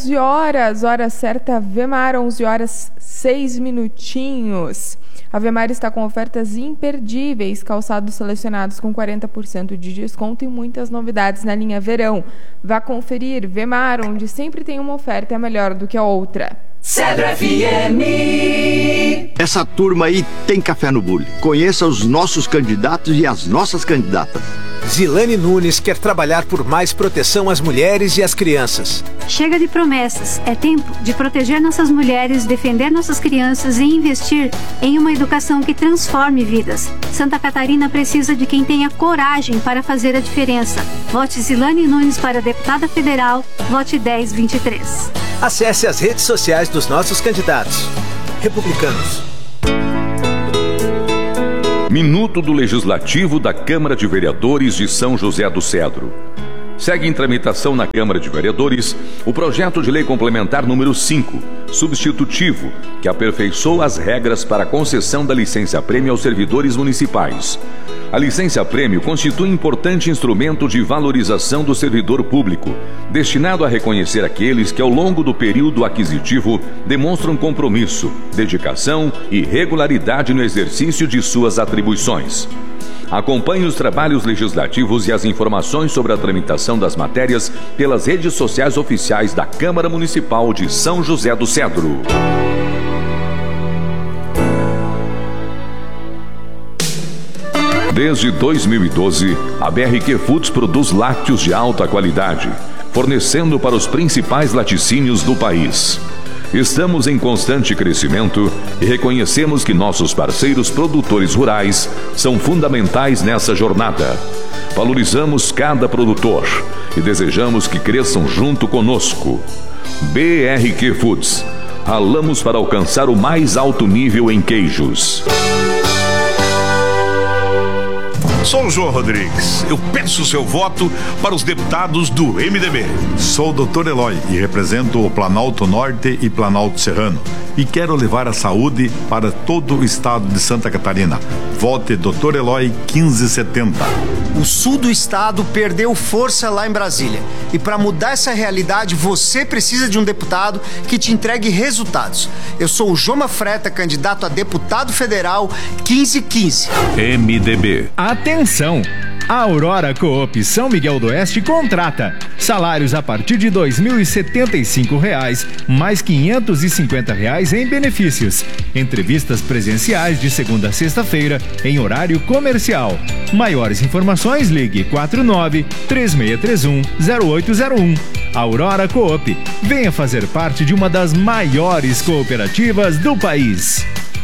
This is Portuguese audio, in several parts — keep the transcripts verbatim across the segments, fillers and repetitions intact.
onze horas, hora certa, Vemar, onze horas, seis minutinhos. A Vemar está com ofertas imperdíveis, calçados selecionados com quarenta por cento de desconto e muitas novidades na linha verão. Vá conferir Vemar, onde sempre tem uma oferta melhor do que a outra. Cedro F M. Essa turma aí tem café no bule. Conheça os nossos candidatos e as nossas candidatas. Zilane Nunes quer trabalhar por mais proteção às mulheres e às crianças. Chega de promessas. É tempo de proteger nossas mulheres, defender nossas crianças e investir em uma educação que transforme vidas. Santa Catarina precisa de quem tenha coragem para fazer a diferença. Vote Zilane Nunes para deputada federal. Vote dez vinte e três. Acesse as redes sociais dos nossos candidatos. Republicanos. Minuto do Legislativo da Câmara de Vereadores de São José do Cedro. Segue em tramitação na Câmara de Vereadores o projeto de lei complementar número cinco, substitutivo, que aperfeiçoa as regras para a concessão da licença-prêmio aos servidores municipais. A licença-prêmio constitui importante instrumento de valorização do servidor público, destinado a reconhecer aqueles que, ao longo do período aquisitivo, demonstram compromisso, dedicação e regularidade no exercício de suas atribuições. Acompanhe os trabalhos legislativos e as informações sobre a tramitação das matérias pelas redes sociais oficiais da Câmara Municipal de São José do Cedro. Desde dois mil e doze, a B R Q Foods produz lácteos de alta qualidade, fornecendo para os principais laticínios do país. Estamos em constante crescimento e reconhecemos que nossos parceiros produtores rurais são fundamentais nessa jornada. Valorizamos cada produtor e desejamos que cresçam junto conosco. B R Q Foods. Ralamos para alcançar o mais alto nível em queijos. Sou o João Rodrigues. Eu peço o seu voto para os deputados do M D B. Sou o doutor Eloy e represento o Planalto Norte e Planalto Serrano. E quero levar a saúde para todo o estado de Santa Catarina. Vote doutor Eloy quinze setenta. O sul do estado perdeu força lá em Brasília. E para mudar essa realidade, você precisa de um deputado que te entregue resultados. Eu sou o Joma Freta, candidato a deputado federal quinze quinze. M D B. Atenção! A Aurora Coop São Miguel do Oeste contrata. Salários a partir de dois mil e setenta e cinco reais, mais quinhentos e cinquenta reais em benefícios. Entrevistas presenciais de segunda a sexta-feira, em horário comercial. Maiores informações, ligue quatro nove, três seis três um, zero oito zero um. Aurora Coop. Venha fazer parte de uma das maiores cooperativas do país.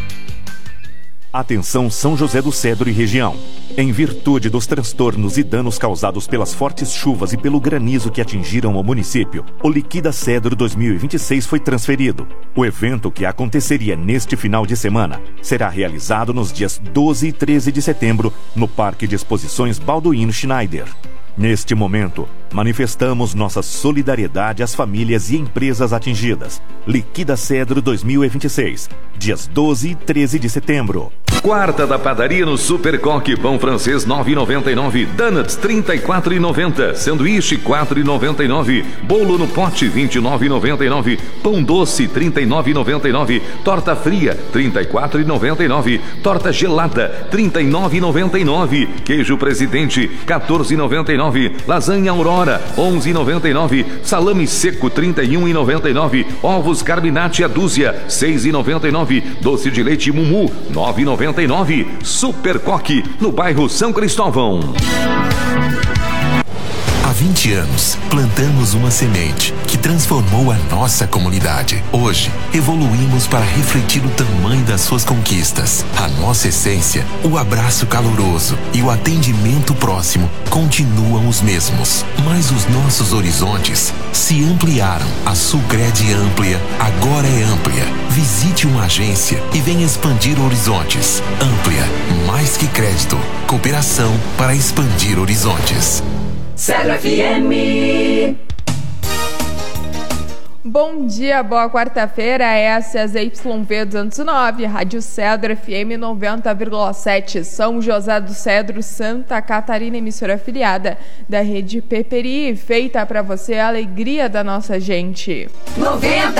Atenção São José do Cedro e região. Em virtude dos transtornos e danos causados pelas fortes chuvas e pelo granizo que atingiram o município, o Liquida Cedro dois mil e vinte e seis foi transferido. O evento, que aconteceria neste final de semana, será realizado nos dias doze e treze de setembro no Parque de Exposições Balduino Schneider. Neste momento, manifestamos nossa solidariedade às famílias e empresas atingidas. Liquida Cedro dois mil e vinte e seis, dias doze e treze de setembro. Quarta da padaria no Super Coque, pão francês nove reais e noventa e nove centavos, donuts trinta e quatro reais e noventa centavos, sanduíche quatro reais e noventa e nove centavos, bolo no pote vinte e nove reais e noventa e nove centavos, pão doce trinta e nove reais e noventa e nove centavos, torta fria trinta e quatro reais e noventa e nove centavos, torta gelada trinta e nove reais e noventa e nove centavos, queijo Presidente quatorze reais e noventa e nove centavos, lasanha Aurora onze reais e noventa e nove centavos, salame seco trinta e um reais e noventa e nove centavos, ovos Carminati a dúzia seis reais e noventa e nove centavos, doce de leite Mumu nove reais e noventa e nove centavos. Super Coque, no bairro São Cristóvão. Há vinte anos, plantamos uma semente que transformou a nossa comunidade. Hoje, evoluímos para refletir o tamanho das suas conquistas. A nossa essência, o abraço caloroso e o atendimento próximo continuam os mesmos. Mas os nossos horizontes se ampliaram. A Sulcred Amplia agora é amplia. Visite uma agência e venha expandir horizontes. Amplia, mais que crédito. Cooperação para expandir horizontes. Cedro F M. Bom bom dia, boa quarta-feira. Essa é a Z Y V duzentos e nove, Rádio Cedro F M noventa vírgula sete, São José do Cedro, Santa Catarina, emissora afiliada da rede Peperi, feita para você a alegria da nossa gente. noventa